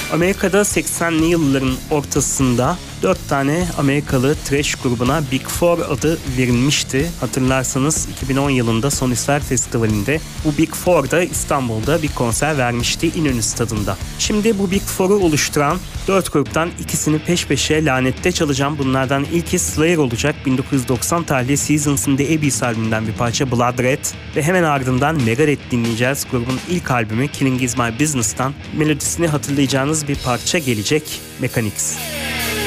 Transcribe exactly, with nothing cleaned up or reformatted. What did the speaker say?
Amerika'da seksenli yılların ortasında dört tane Amerikalı thrash grubuna Big Four adı verilmişti. Hatırlarsanız iki bin on yılında Sonisfer Festivali'nde bu Big Four da İstanbul'da bir konser vermişti İnönü Stadı'nda. Şimdi bu Big Four'u oluşturan dört gruptan ikisini peş peşe lanette çalacağım. Bunlardan ilki Slayer olacak. bin dokuz yüz doksan tarihli Seasons in the Abyss albümünden bir parça Blood Red ve hemen ardından Megadeth dinleyeceğiz. Grubun ilk albümü Killing Is My Business'tan melodisini hatırlayacağınız bir parça gelecek, Mechanics.